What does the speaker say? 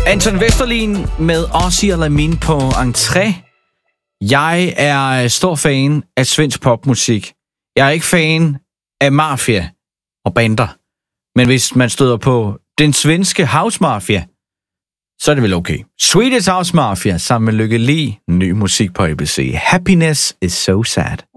Anton Vesterlin med Ozzy og Lamin på entré. Jeg er stor fan af svensk popmusik. Jeg er ikke fan af mafia og bander. Men hvis man støder på den svenske House Mafia, så er det vel okay. Swedish House Mafia sammen med Lykke Li. Ny musik på ABC. Happiness is so sad.